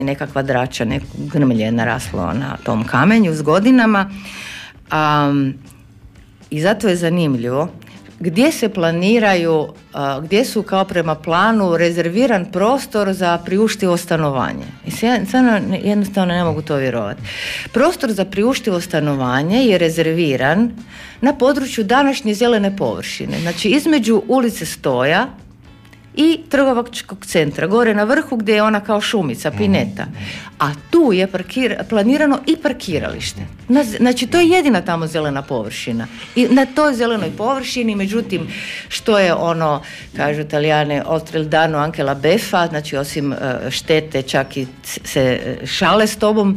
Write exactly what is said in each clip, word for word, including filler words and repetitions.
nekakva drača, neko grmlje je naraslo na tom kamenju s godinama. Um, I zato je zanimljivo gdje se planiraju, uh, gdje su kao prema planu rezerviran prostor za priuštivo stanovanje. I se ja stvarno, jednostavno ne mogu to vjerovati. Prostor za priuštivo stanovanje je rezerviran na području današnje zelene površine. Znači između ulice Stoja i trgovačkog centra, gore na vrhu gdje je ona kao šumica, pineta. A tu je parkir, planirano i parkiralište. Na, znači to je jedina tamo zelena površina. I na toj zelenoj površini, međutim, što je ono, kažu Italijane, oltre il danno anche la beffa, znači osim uh, štete, čak i se šale s tobom.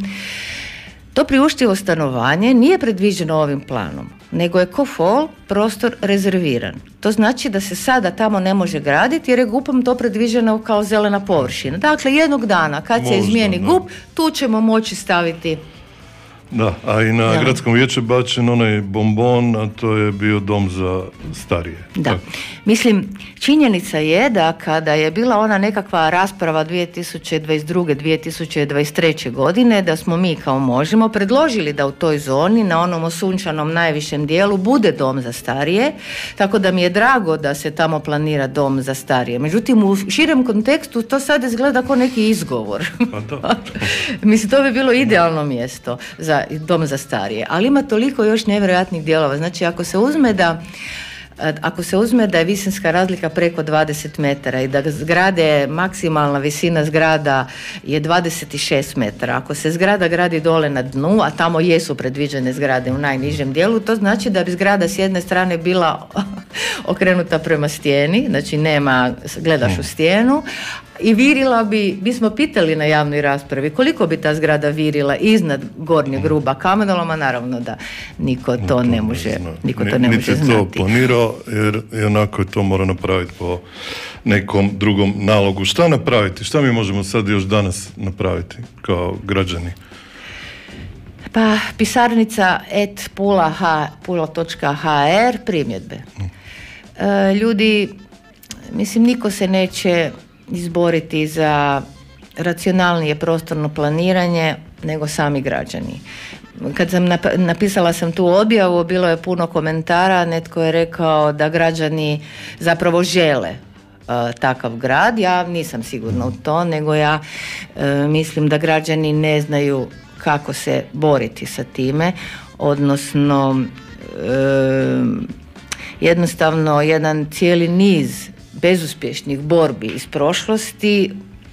To priuštivo stanovanje nije predviđeno ovim planom, nego je ko fol prostor rezerviran. To znači da se sada tamo ne može graditi jer je gupom to predviđeno kao zelena površina. Dakle, jednog dana kad Možda, se izmijeni da. gup, tu ćemo moći staviti. Da, a i na da. gradskom vijeću bačen onaj bombon, a to je bio dom za starije. Da, tako. Mislim, činjenica je da kada je bila ona nekakva rasprava dvije tisuće dvadeset druge dvije tisuće dvadeset treće godine, da smo mi kao Možemo predložili da u toj zoni, na onom osunčanom najvišem dijelu, bude dom za starije, tako da mi je drago da se tamo planira dom za starije. Međutim, u širem kontekstu to sad izgleda kao neki izgovor. Pa da. Mislim, to bi bilo idealno mjesto za dom za starije, ali ima toliko još nevjerojatnih dijelova. Znači, ako se uzme da ako se uzme da je visinska razlika preko dvadeset metara i da zgrade, maksimalna visina zgrada je dvadeset šest metara, ako se zgrada gradi dole na dnu, a tamo jesu predviđene zgrade u najnižem dijelu, to znači da bi zgrada s jedne strane bila okrenuta prema stijeni, znači nema, gledaš u stijenu, i virila bi, bismo pitali na javnoj raspravi koliko bi ta zgrada virila iznad gornjeg ruba kamenoloma, naravno da niko to ne može, niko to ne može znati. Niti to planirao, jer onako to mora napraviti po nekom drugom nalogu. Šta napraviti? Šta mi možemo sad još danas napraviti kao građani? Pa pisarnica et pula točka ha er, primjedbe. E, ljudi, mislim, niko se neće izboriti za racionalnije prostorno planiranje nego sami građani. Kad sam nap- napisala sam tu objavu, bilo je puno komentara, netko je rekao da građani zapravo žele uh, takav grad. Ja nisam sigurna u to, nego ja uh, mislim da građani ne znaju kako se boriti sa time, odnosno uh, jednostavno jedan cijeli niz bezuspješnih borbi iz prošlosti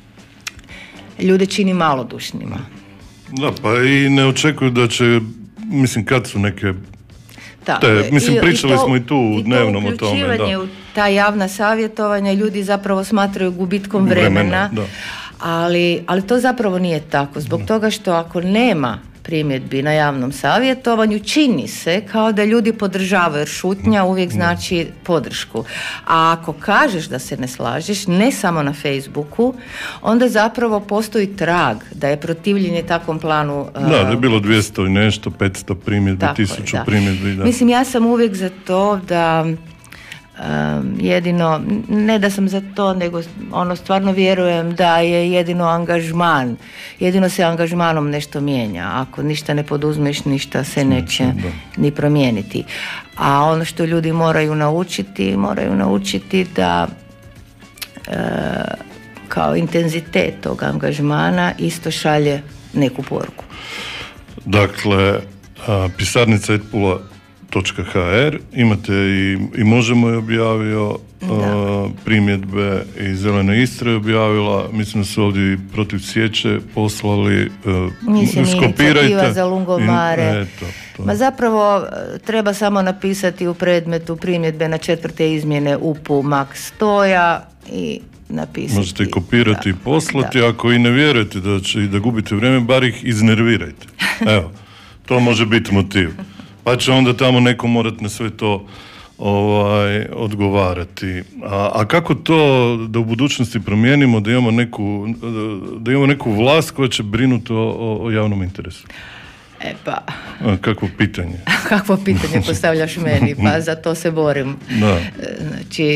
ljude čini malodušnima. Da, pa i ne očekuju da će, mislim, kad su neke Tako te, mislim, I, pričali i to, smo i tu u dnevnom o tome. Uključivanje u ta javna savjetovanja ljudi zapravo smatraju gubitkom vremena, vremena ali, ali to zapravo nije tako. Zbog da. toga što ako nema primjedbi na javnom savjetovanju, čini se kao da ljudi podržavaju, jer šutnja uvijek znači podršku. A ako kažeš da se ne slažeš, ne samo na Facebooku, onda zapravo postoji trag da je protivljenje takvom planu. Da, da je bilo dvjesto i nešto, petsto primjedbi, tisuću primjedbi. Da. Mislim, ja sam uvijek za to da Um, jedino, ne da sam za to, nego ono stvarno vjerujem da je jedino angažman, jedino se angažmanom nešto mijenja. Ako ništa ne poduzmeš, ništa se neće da. ni promijeniti. A ono što ljudi moraju naučiti, moraju naučiti da uh, kao intenzitet tog angažmana isto šalje neku poruku. Dakle, a, pisarnica et pula točka ha er, imate i, i Možemo je objavio uh, primjedbe i Zelena Istra je objavila, mislim da su ovdje protiv sječe poslali, uh, skopirajte. Za Lungomare. Eto, Ma zapravo treba samo napisati u predmetu primjedbe na četvrte izmjene U P U Max Stoja i napisati. Možete kopirati da, i poslati, da. Ako i ne vjerujete da će da gubite vrijeme, bar ih iznervirajte. Evo, to može biti motiv. Pa će onda tamo neko morati na sve to ovaj, odgovarati. A, a kako to da u budućnosti promijenimo, da imamo neku, da imamo neku vlast koja će brinuti o, o javnom interesu? E pa... A, kakvo pitanje? Kakvo pitanje postavljaš meni? Pa za to se borim. Da. Znači,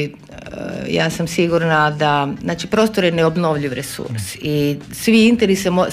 ja sam sigurna da, znači prostor je neobnovljiv resurs i svi interesi,